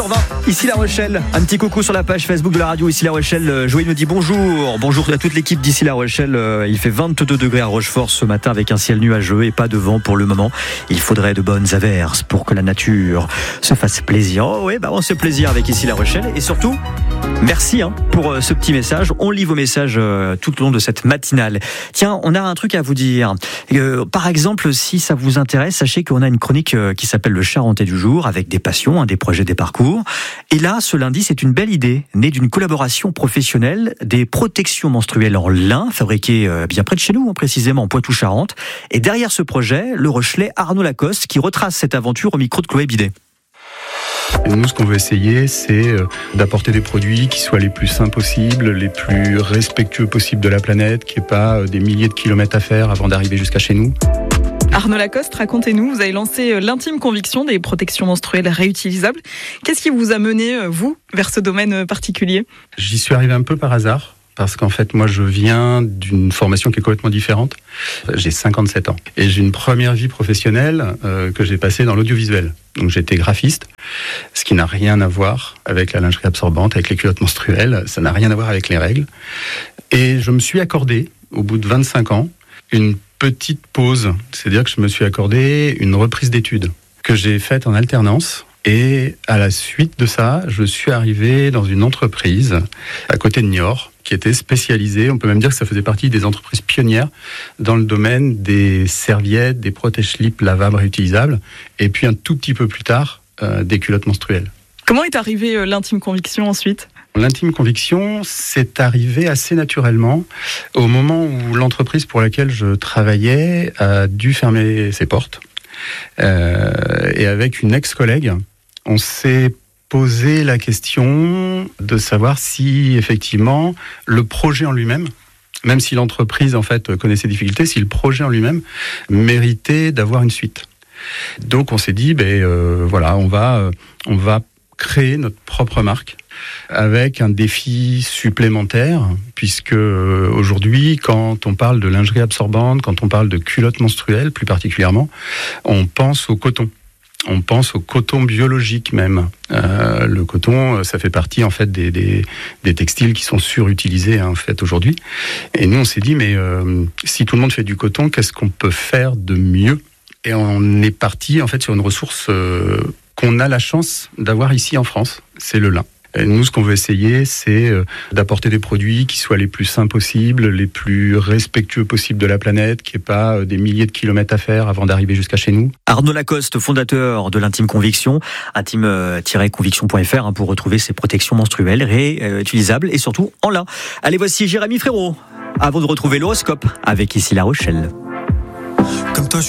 Ici La Rochelle, un petit coucou sur la page Facebook de la radio Ici La Rochelle. Joël me dit bonjour à toute l'équipe d'Ici La Rochelle. Il fait 22 degrés à Rochefort ce matin avec un ciel nuageux et pas de vent pour le moment. Il faudrait de bonnes averses pour que la nature se fasse plaisir. Oh oui, on se fait plaisir avec Ici La Rochelle et surtout merci pour ce petit message. On lit vos messages tout au long de cette matinale. Tiens, on a un truc à vous dire. Par exemple, si ça vous intéresse, sachez qu'on a une chronique qui s'appelle Le Charentais du jour avec des passions, des projets, des parcours. Et là, ce lundi, c'est une belle idée, née d'une collaboration professionnelle, des protections menstruelles en lin, fabriquées bien près de chez nous, précisément en Poitou-Charentes. Et derrière ce projet, le Rochelais Arnaud Lacoste qui retrace cette aventure au micro de Chloé Bidet. Et nous, ce qu'on veut essayer, c'est d'apporter des produits qui soient les plus sains possibles, les plus respectueux possibles de la planète, qu'il n'y ait pas des milliers de kilomètres à faire avant d'arriver jusqu'à chez nous. Arnaud Lacoste, racontez-nous, vous avez lancé l'intime conviction des protections menstruelles réutilisables. Qu'est-ce qui vous a mené, vous, vers ce domaine particulier ? J'y suis arrivé un peu par hasard, parce qu'en fait, moi, je viens d'une formation qui est complètement différente. J'ai 57 ans. Et j'ai une première vie professionnelle que j'ai passée dans l'audiovisuel. Donc j'étais graphiste, ce qui n'a rien à voir avec la lingerie absorbante, avec les culottes menstruelles, ça n'a rien à voir avec les règles. Et je me suis accordé, au bout de 25 ans, une petite pause, c'est-à-dire que je me suis accordé une reprise d'études que j'ai faite en alternance et à la suite de ça, je suis arrivé dans une entreprise à côté de Niort qui était spécialisée, on peut même dire que ça faisait partie des entreprises pionnières dans le domaine des serviettes, des protège-slips lavables réutilisables et puis un tout petit peu plus tard, des culottes menstruelles. Comment est arrivée l'intime conviction ensuite ? L'intime conviction, c'est arrivé assez naturellement au moment où l'entreprise pour laquelle je travaillais a dû fermer ses portes. Et avec une ex-collègue, on s'est posé la question de savoir si effectivement le projet en lui-même, même si l'entreprise en fait connaissait des difficultés, si le projet en lui-même méritait d'avoir une suite. Donc on s'est dit, voilà, on va créer notre propre marque avec un défi supplémentaire puisque aujourd'hui, quand on parle de lingerie absorbante, quand on parle de culottes menstruelles plus particulièrement, on pense au coton. On pense au coton biologique même. Le coton, ça fait partie en fait des textiles qui sont surutilisés en fait aujourd'hui. Et nous, on s'est dit, mais si tout le monde fait du coton, qu'est-ce qu'on peut faire de mieux ? Et on est parti en fait sur une ressource qu'on a la chance d'avoir ici en France, c'est le lin. Et nous, ce qu'on veut essayer, c'est d'apporter des produits qui soient les plus sains possibles, les plus respectueux possibles de la planète, qu'il n'y ait pas des milliers de kilomètres à faire avant d'arriver jusqu'à chez nous. Arnaud Lacoste, fondateur de l'Intime Conviction, intime-conviction.fr pour retrouver ces protections menstruelles réutilisables et surtout en lin. Allez, voici Jérémy Frérot, avant de retrouver l'horoscope avec Ici La Rochelle. Comme toi,